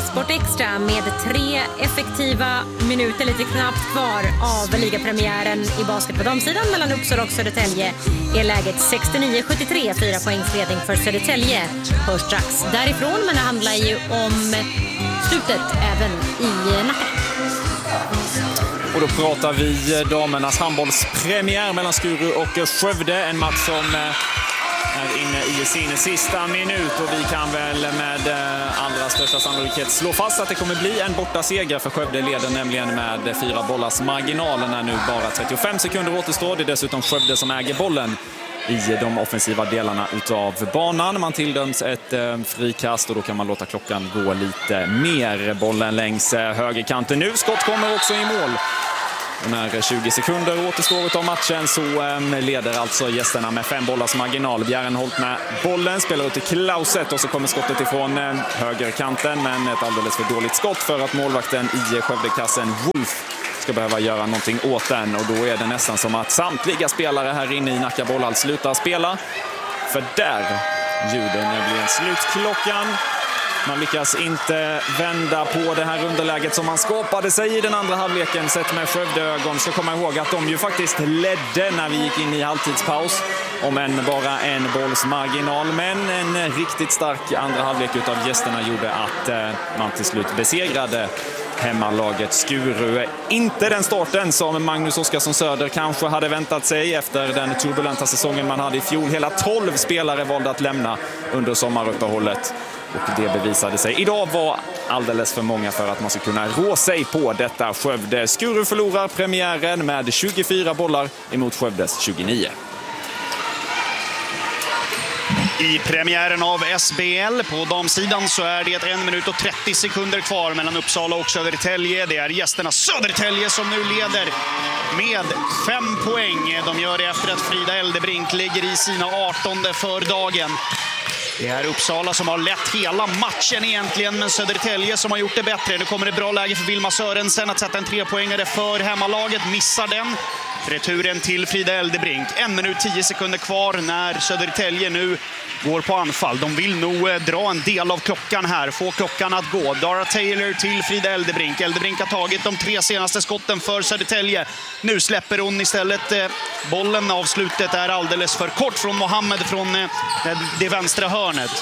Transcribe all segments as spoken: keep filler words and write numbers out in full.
Sport Extra med tre effektiva minuter, lite knappt kvar av ligapremiären i basket på damsidan mellan Uppsala och Södertälje. Är läget sextionio sjuttiotre, fyra poängsledning för Södertälje. Hörs strax därifrån, men det handlar ju om slutet även i Nacka. Och då pratar vi damernas handbollspremiär mellan Skuru och Skövde. En match som är inne i sin sista minut, och vi kan väl med allra största sannolikhet slå fast att det kommer bli en borta seger för Skövde. Leder nämligen med fyra bollars marginal när nu bara trettiofem sekunder återstår. Det är dessutom Skövde som äger bollen i de offensiva delarna utav banan. Man tilldöms ett eh, frikast, och då kan man låta klockan gå lite mer. Bollen längs eh, högerkanten nu. Skott kommer också i mål. Och när tjugo sekunder återstår av matchen så eh, leder alltså gästerna med fem bollars marginal. Bjärrenholt med bollen, spelar ut till Klauset, och så kommer skottet ifrån eh, högerkanten, men ett alldeles för dåligt skott för att målvakten i Skövdekassen Wolf ska behöva göra någonting åt den. Och då är det nästan som att samtliga spelare här inne i Nacka bollhall slutar spela. För där ljuder nämligen slutklockan. Man lyckas inte vända på det här underläget som man skapade sig i den andra halvleken. Sett med Skövdeögon ska komma ihåg att de ju faktiskt ledde när vi gick in i halvtidspaus. Om än bara en bolls marginal. Men en riktigt stark andra halvlek utav gästerna gjorde att eh, man till slut besegrade hemmalaget Skuru. Inte den starten som Magnus Oskarsson Söder kanske hade väntat sig efter den turbulenta säsongen man hade i fjol. Hela tolv spelare valde att lämna under sommaruppehållet. Och det bevisade sig. Idag var alldeles för många för att man ska kunna rå sig på detta Skövde. Skuru förlorar premiären med tjugofyra bollar emot Skövdes tjugonio. I premiären av S B L på damsidan så är det en minut och trettio sekunder kvar mellan Uppsala och Södertälje. Det är gästerna Södertälje som nu leder med fem poäng. De gör det efter att Frida Eldebrink ligger i sina artonde för dagen. Det är Uppsala som har lett hela matchen egentligen, men Södertälje som har gjort det bättre. Nu kommer det bra läge för Vilma Sörensen att sätta en trepoängare för hemmalaget. Missar den. Returen till Frida Eldebrink. En minut tio sekunder kvar när Södertälje nu går på anfall. De vill nog dra en del av klockan här. Få klockan att gå. Dara Taylor till Frida Eldebrink. Eldebrink har tagit de tre senaste skotten för Södertälje. Nu släpper hon istället bollen. Avslutet är alldeles för kort från Mohammed från det vänstra hörnet.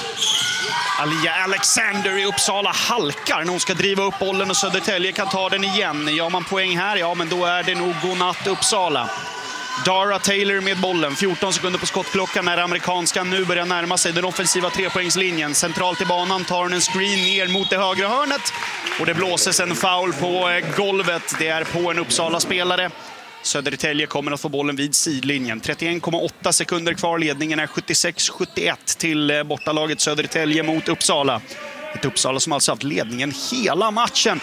Alia Alexander i Uppsala halkar när hon ska driva upp bollen, och Södertälje kan ta den igen. Gör man poäng här, ja men då är det nog godnatt Uppsala. Dara Taylor med bollen, fjorton sekunder på skottklockan när amerikanska nu börjar närma sig den offensiva trepoängslinjen. Centralt i banan tar hon en screen ner mot det högra hörnet, och det blåses en foul på golvet. Det är på en Uppsala-spelare. Södertälje kommer att få bollen vid sidlinjen. trettioen komma åtta sekunder kvar. Ledningen är sjuttiosex sjuttioett till bortalaget Södertälje mot Uppsala. Ett Uppsala som alltså haft ledningen hela matchen,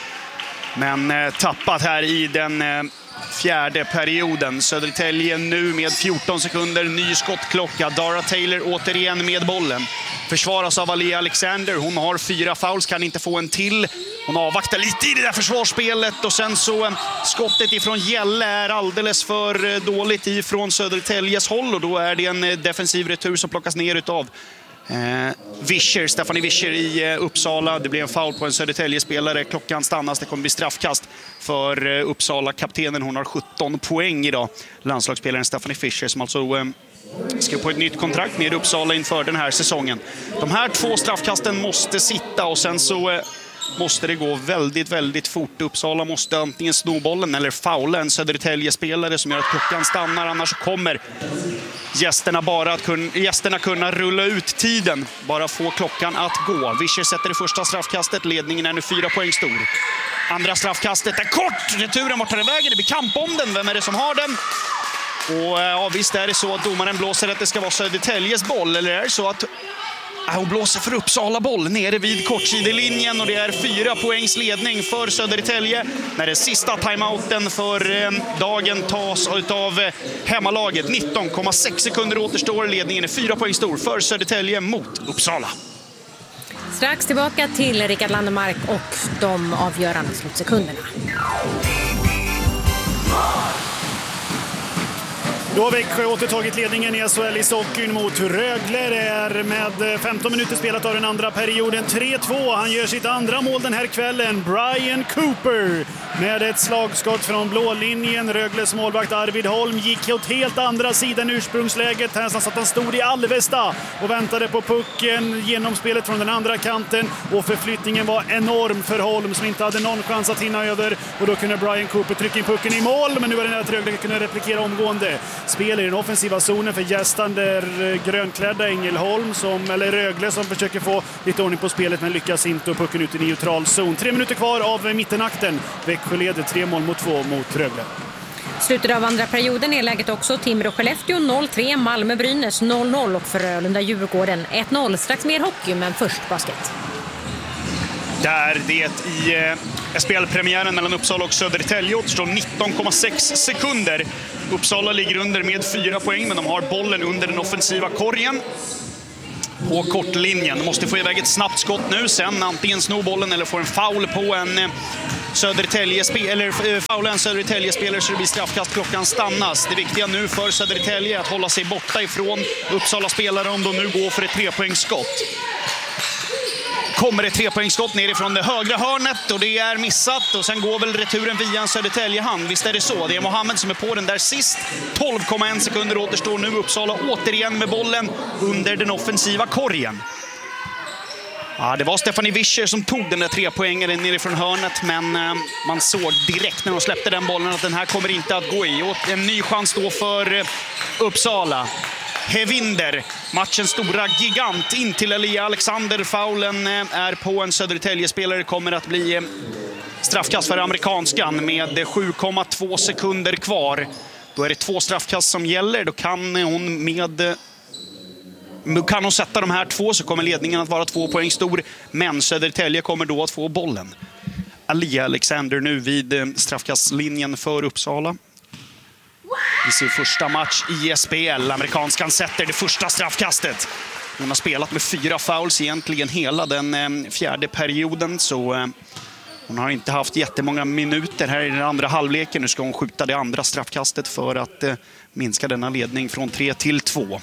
men eh, tappat här i den eh, fjärde perioden. Södertälje nu med fjorton sekunder, ny skottklocka. Dara Taylor återigen med bollen. Försvaras av Ali Alexander. Hon har fyra fouls, kan inte få en till. Hon avvaktar lite i det där försvarsspelet, och sen så skottet ifrån Gälle är alldeles för dåligt ifrån Södertäljes håll, och då är det en defensiv retur som plockas ner utav Eh, Vischer, Stephanie Vischer i eh, Uppsala. Det blir en foul på en Södertälje-spelare. Klockan stannas, det kommer bli straffkast för eh, Uppsala-kaptenen. Hon har sjutton poäng idag. Landslagsspelaren Stephanie Fischer som alltså eh, ska på ett nytt kontrakt med Uppsala inför den här säsongen. De här två straffkasten måste sitta, och sen så eh, måste det gå väldigt, väldigt fort. Uppsala måste antingen sno bollen eller faula en Södertälje-spelare som gör att klockan stannar. Annars kommer gästerna bara att kunna, gästerna kunna rulla ut tiden. Bara få klockan att gå. Vischer sätter det första straffkastet. Ledningen är nu fyra poäng stor. Andra straffkastet är kort. Returen borta i vägen. Det blir kamp om den. Vem är det som har den? Och ja, visst är det så att domaren blåser att det ska vara Södertäljes boll. Eller är det så att hon blåser för Uppsala boll nere vid kortsidelinjen, och det är fyra poängs ledning för Södertälje när den sista timeouten för eh, dagen tas av eh, hemmalaget. nitton komma sex sekunder återstår. Ledningen är fyra poäng stor för Södertälje mot Uppsala. Strax tillbaka till Rickard Landemark och de avgörande slutsekunderna. Då har Växjö återtagit ledningen i S H L i Stockholm mot Rögle. Det är med femton minuter spelat av den andra perioden. tre två. Han gör sitt andra mål den här kvällen. Brian Cooper med ett slagskott från blålinjen. Rögles målvakt Arvid Holm gick åt helt andra sidan ursprungsläget. Här satt han stod i Alvesta och väntade på pucken genom spelet från den andra kanten. Och förflyttningen var enorm för Holm som inte hade någon chans att hinna över. Och då kunde Brian Cooper trycka in pucken i mål. Men nu var det nära att Rögle kunde replikera omgående. Spel i den offensiva zonen för gästande grönklädda Ängelholm som, eller Rögle som försöker få lite ordning på spelet men lyckas inte och pucken ut i neutral zon. Tre minuter kvar av mittenakten. Växjö leder tre mål mot två mot Rögle. Slutet av andra perioden är läget också Timrå-Skellefteå noll tre, Malmö-Brynäs noll noll och Frölunda-Djurgården ett noll. Strax mer hockey men först basket. Där det i eh, S B L-premiären mellan Uppsala och Södertälje återstår nitton komma sex sekunder. Uppsala ligger under med fyra poäng men de har bollen under den offensiva korgen på kortlinjen. De måste få iväg ett snabbt skott nu, sen antingen sno bollen eller få en foul på en eh, Södertälje eller eh, foul en Södertälje spelare så det blir straffkast, klockan stannas. Det viktiga nu för Södertälje är att hålla sig borta ifrån Uppsala spelare om de nu går för ett trepoängsskott. Kommer ett trepoängsskott nerifrån det högra hörnet och det är missat och sen går väl returen via en Södertälje-hand. Visst är det så. Det är Mohammed som är på den där sist. tolv komma en sekunder återstår nu. Uppsala återigen med bollen under den offensiva korgen. Ja, det var Stefanie Wischer som tog den där trepoängaren nerifrån hörnet men eh, man såg direkt när de släppte den bollen att den här kommer inte att gå i. Och en ny chans då för eh, Uppsala. Hevinder, matchens stora gigant in till Elia Alexander. Faulen är på en Södertälje-spelare, kommer att bli straffkast för amerikanskan med sju komma två sekunder kvar. Då är det två straffkast som gäller. Då kan hon med kan hon sätta de här två så kommer ledningen att vara två poäng stor. Men Södertälje kommer då att få bollen. Elia Alexander nu vid straffkastlinjen för Uppsala. I sin första match i S B L. Amerikanskan sätter det första straffkastet. Hon har spelat med fyra fouls egentligen hela den fjärde perioden. Så hon har inte haft jättemånga minuter här i den andra halvleken. Nu ska hon skjuta det andra straffkastet för att minska denna ledning från tre till två.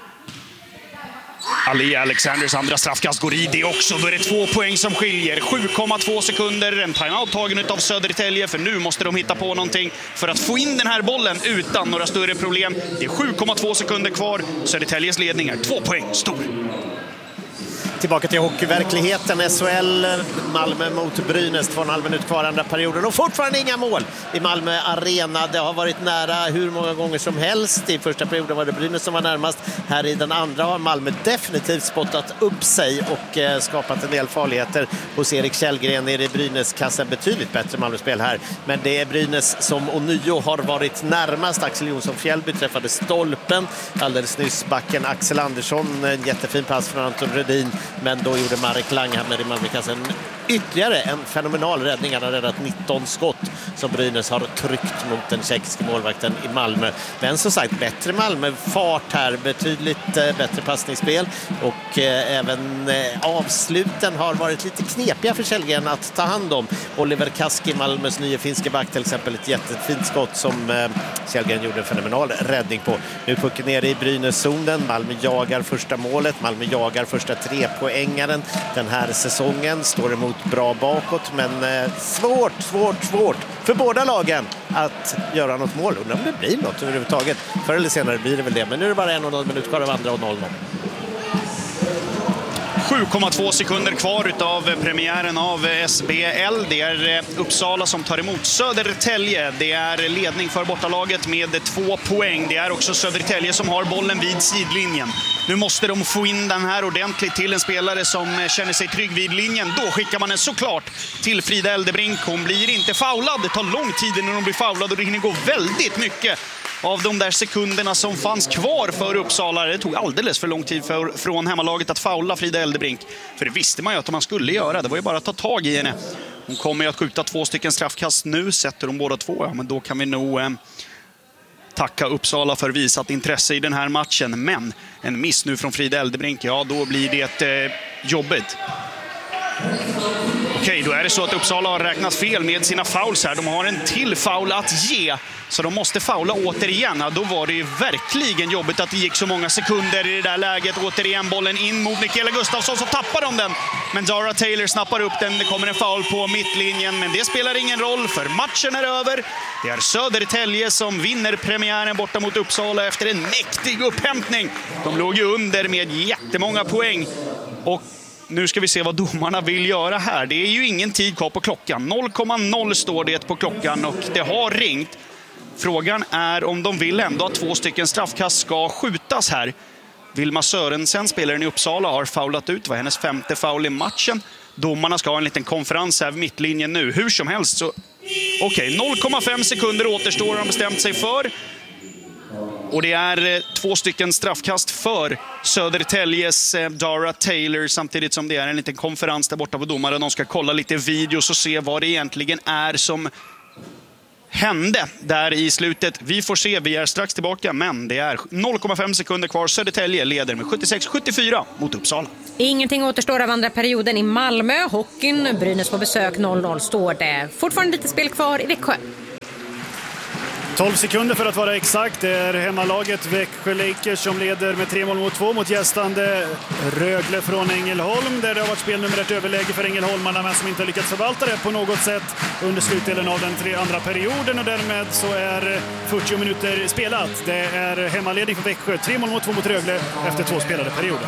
Ali Alexanders andra straffkast går i det också. Då är det två poäng som skiljer. sju komma två sekunder. En timeout tagen av Södertälje. För nu måste de hitta på någonting för att få in den här bollen utan några större problem. Det är sju komma två sekunder kvar. Södertäljes ledning är två poäng stor. Tillbaka till hockeyverkligheten. S H L, Malmö mot Brynäs. Två och en halv minut kvar andra perioden. Och fortfarande inga mål i Malmö Arena. Det har varit nära hur många gånger som helst. I första perioden var det Brynäs som var närmast. Här i den andra har Malmö definitivt spottat upp sig och eh, skapat en del farligheter hos Erik Källgren nere i Brynäs-kassen. Betydligt bättre Malmö-spel här. Men det är Brynäs som ånyo har varit närmast. Axel Jonsson Fjällby träffade stolpen. Alldeles nyss backen Axel Andersson. En jättefin pass från Anton Rödin. Men då gjorde Marek Langhammer i Malmökassen ytterligare en fenomenal räddning. Han har räddat nitton skott som Brynäs har tryckt mot den tjeckiska målvakten i Malmö. Men som sagt, bättre Malmö-fart här. Betydligt eh, bättre passningsspel. Och eh, även eh, avsluten har varit lite knepiga för Källgren att ta hand om. Oliver Kaski, Malmös nya finske back till exempel. Ett jättefint skott som eh, Källgren gjorde en fenomenal räddning på. Nu pucken ner i Brynäs-zonen. Malmö jagar första målet. Malmö jagar första trepoängaren den här säsongen. Står emot bra bakåt, men eh, svårt, svårt, svårt för båda lagen att göra något mål. Undrar om det blir något överhuvudtaget. Förr eller senare blir det väl det, men nu är det bara en och en minut kvar av andra och noll noll. sju komma två sekunder kvar av premiären av S B L. Det är Uppsala som tar emot Södertälje. Det är ledning för bortalaget med två poäng. Det är också Södertälje som har bollen vid sidlinjen. Nu måste de få in den här ordentligt till en spelare som känner sig trygg vid linjen. Då skickar man den såklart till Frida Eldebrink. Hon blir inte foulad. Det tar lång tid innan hon blir foulad och det hinner gå väldigt mycket av de där sekunderna som fanns kvar för Uppsala. Det tog alldeles för lång tid för, från hemmalaget att foula Frida Eldebrink. För det visste man ju att man skulle göra. Det var ju bara att ta tag i henne. Hon kommer ju att skjuta två stycken straffkast nu. Sätter de båda två, ja, men då kan vi nog eh, tacka Uppsala för visat intresse i den här matchen. Men en miss nu från Frida Eldebrink, ja då blir det eh, jobbigt. Okej, då är det så att Uppsala har räknat fel med sina fouls här. De har en till foul att ge, så de måste foula återigen. Ja, då var det ju verkligen jobbigt att det gick så många sekunder i det där läget. Återigen bollen in mot Mikaela Gustafsson, så tappar de den. Men Dara Taylor snappar upp den. Det kommer en foul på mittlinjen, men det spelar ingen roll för matchen är över. Det är Södertälje som vinner premiären borta mot Uppsala efter en mäktig upphämtning. De låg ju under med jättemånga poäng. Och nu ska vi se vad domarna vill göra här. Det är ju ingen tid kvar på klockan. noll komma noll står det på klockan och det har ringt. Frågan är om de vill ändå att två stycken straffkast ska skjutas här. Vilma Sörensen, spelaren i Uppsala, har foulat ut. Det var hennes femte foul i matchen. Domarna ska ha en liten konferens här vid mittlinjen nu. Hur som helst så... Okej, okay, noll komma fem sekunder återstår har de bestämt sig för. Och det är två stycken straffkast för Södertäljes Dara Taylor, samtidigt som det är en liten konferens där borta på domaren. De ska kolla lite videos och se vad det egentligen är som hände där i slutet. Vi får se, vi är strax tillbaka, men det är noll komma fem sekunder kvar. Södertälje leder med sjuttiosex sjuttiofyra mot Uppsala. Ingenting återstår av andra perioden i Malmö. Hockeyn, Brynäs på besök, noll noll står det. Fortfarande lite spel kvar i Växjö. tolv sekunder för att vara exakt. Det är hemmalaget Växjö Lakers som leder med tre mål mot två mot gästande Rögle från Ängelholm, där det har varit spelnummer ett överläge för Ängelholmarna, men som inte har lyckats förvalta det på något sätt under slutdelen av den tre andra perioden, och därmed så är fyrtio minuter spelat. Det är hemmaledning för Växjö, tre mål mot två mot Rögle efter två spelade perioder.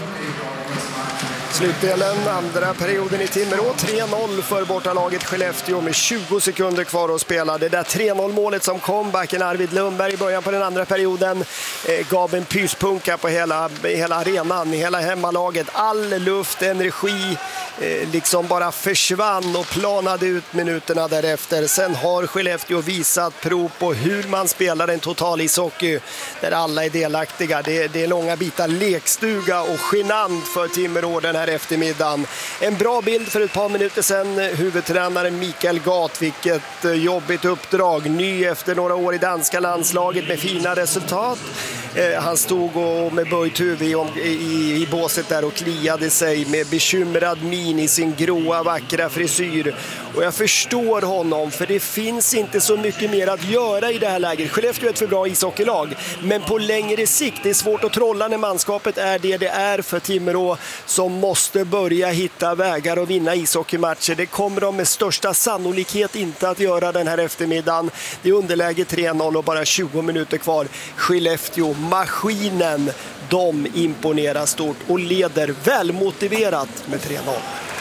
Slutdelen, andra perioden i Timrå, tre noll för bortalaget Skellefteå med tjugo sekunder kvar att spela. Det där tre noll-målet som kom, backen Arvid Lundberg i början på den andra perioden, eh, gav en pyspunka på hela, hela arenan, hela hemmalaget. All luft, energi eh, liksom bara försvann och planade ut minuterna därefter. Sen har Skellefteå visat prov på hur man spelar en total ishockey där alla är delaktiga. Det, det är långa bitar lekstuga och genant för Timrå den här eftermiddagen. En bra bild för ett par minuter sedan. Huvudtränaren Mikael Gat, vilket jobbigt uppdrag. Ny efter några år i danska landslaget med fina resultat. Eh, han stod och med böjt huvud i, i, i båset där och kliade sig med bekymrad min i sin gråa vackra frisyr. Och jag förstår honom, för det finns inte så mycket mer att göra i det här läget. Skellefteå är ett för bra ishockeylag, men på längre sikt, det är svårt att trolla när manskapet är det det är för Timrå, som måste börja hitta vägar och vinna ishockeymatcher. Det kommer de med största sannolikhet inte att göra den här eftermiddagen. Det är underläge tre noll och bara tjugo minuter kvar. Skellefteå, maskinen, de imponerar stort och leder välmotiverat med tre noll.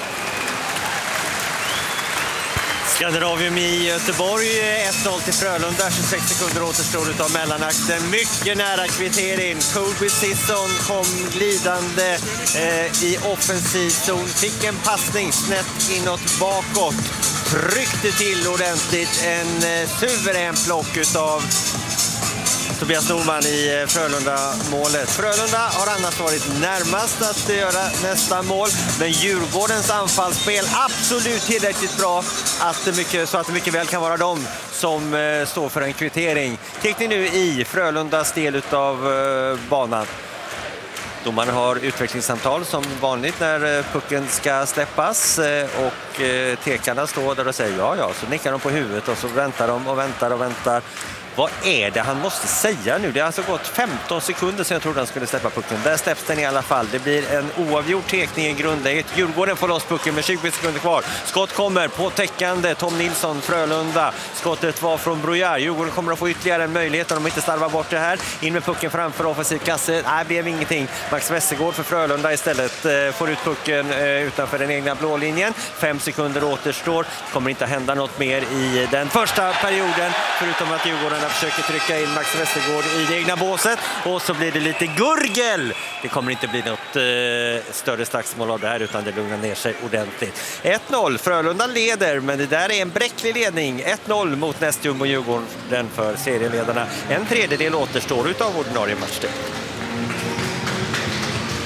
Skandinavium i Göteborg, ett noll till Frölunda, tjugosex sekunder återstår av mellanakten. Mycket nära kvittering. Colby Sisson kom glidande eh, i offensiv zon, fick en passning snett inåt bakåt. Tryckte till ordentligt, en eh, suverän plock utav Tobias Norman i Frölunda-målet. Frölunda har annars varit närmast att göra nästa mål, men Djurgårdens anfallsspel absolut tillräckligt bra att det mycket, så att det mycket väl kan vara de som eh, står för en kvittering. Teckning nu i Frölundas del av eh, banan. Domarna har utvecklingssamtal som vanligt när pucken ska släppas, och tekarna står där och säger ja, ja. Så nickar de på huvudet och så väntar de och väntar och väntar. Vad är det han måste säga nu? Det har alltså gått femton sekunder sedan jag trodde han skulle släppa pucken. Där släpps den i alla fall. Det blir en oavgjord tekning i grundläget. Djurgården får loss pucken med tjugo sekunder kvar. Skott kommer på täckande. Tom Nilsson, Frölunda. Skottet var från Brojar. Djurgården kommer att få ytterligare en möjlighet om de inte starvar bort det här. In med pucken framför offensiv kasse. Nej, blev ingenting. Max Westergård för Frölunda istället eh, får ut pucken eh, utanför den egna blålinjen. Fem sekunder återstår. Kommer inte hända något mer i den första perioden, förutom att Djurgården försöker trycka in Max Westergård i det egna båset, och så blir det lite gurgel. Det kommer inte bli något eh, större slagsmål av det här, utan det lugnar ner sig ordentligt. ett noll, Frölunda leder, men det där är en bräcklig ledning. ett noll mot nästjumbo Djurgården för serieledarna. En tredjedel återstår utav ordinarie matchtid.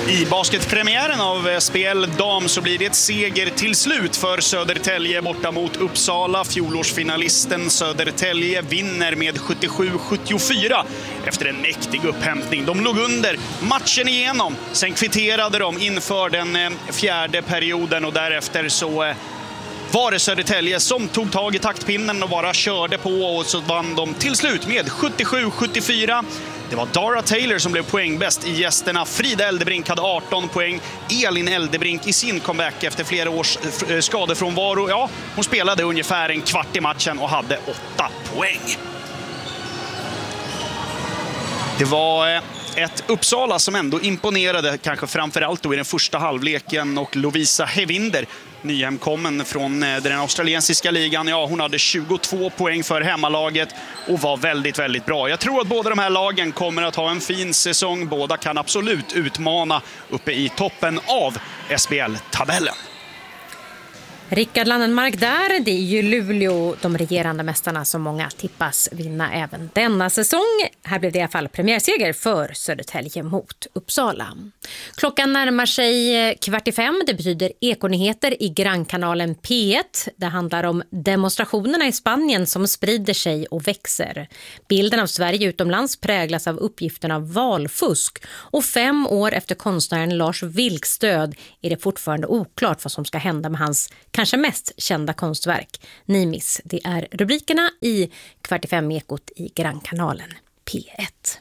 I basketpremiären av S B L dam så blir det ett seger till slut för Södertälje borta mot Uppsala. Fjolårsfinalisten Södertälje vinner med sjuttiosju sjuttiofyra efter en mäktig upphämtning. De låg under matchen igenom, sen kvitterade de inför den fjärde perioden och därefter så var det Södertälje som tog tag i taktpinnen och bara körde på, och så vann de till slut med sjuttiosju sjuttiofyra. Det var Dara Taylor som blev poängbäst i gästerna. Frida Eldebrink hade arton poäng. Elin Eldebrink i sin comeback efter flera års skadefrånvaro. Ja, hon spelade ungefär en kvart i matchen och hade åtta poäng. Det var ett Uppsala som ändå imponerade, kanske framförallt då i den första halvleken, och Lovisa Hevinder, nyhemkommen från den australiensiska ligan, ja, hon hade tjugotvå poäng för hemmalaget och var väldigt, väldigt bra. Jag tror att båda de här lagen kommer att ha en fin säsong. Båda kan absolut utmana uppe i toppen av S B L-tabellen. Rickard Landenmark där, det är ju Luleå, de regerande mästarna som många tippas vinna även denna säsong. Här blev det i alla fall premiärseger för Södertälje mot Uppsala. Klockan närmar sig kvart i fem, det betyder ekonyheter i grannkanalen P ett. Det handlar om demonstrationerna i Spanien som sprider sig och växer. Bilden av Sverige utomlands präglas av uppgiften av valfusk, och fem år efter konstnären Lars Vilks död är det fortfarande oklart vad som ska hända med hans kanske mest kända konstverk, Nimis. Det är rubrikerna i kvart i fem-ekot i grannkanalen P ett.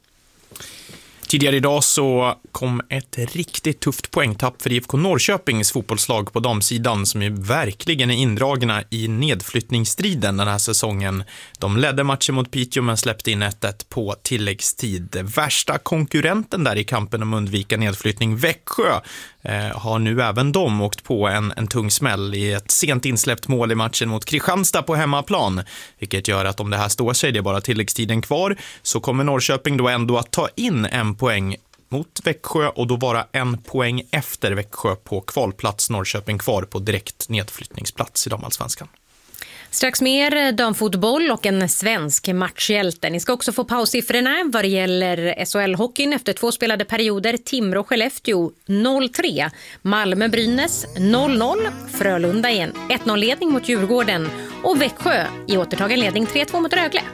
Tidigare idag så kom ett riktigt tufft poängtapp för I F K Norrköpings fotbollslag på damsidan, som ju verkligen är indragna i nedflyttningsstriden den här säsongen. De ledde matchen mot Piteå men släppte in ett ett på tilläggstid. Värsta konkurrenten där i kampen om undvika nedflyttning, Växjö, eh, har nu även de åkt på en, en tung smäll i ett sent insläppt mål i matchen mot Kristianstad på hemmaplan. Vilket gör att om det här står sig, det är bara tilläggstiden kvar, så kommer Norrköping då ändå att ta in en poäng mot Växjö och då vara en poäng efter Växjö på kvalplats. Norrköping kvar på direkt nedflyttningsplats i damallsvenskan. Strax mer damfotboll och en svensk matchhjälte. Ni ska också få paussiffrorna vad det gäller S H L-hockeyn efter två spelade perioder. Timrå Skellefteå noll tre, Malmö-Brynäs noll noll, Frölunda i en ett noll-ledning mot Djurgården och Växjö i återtagen ledning tre två mot Rögle.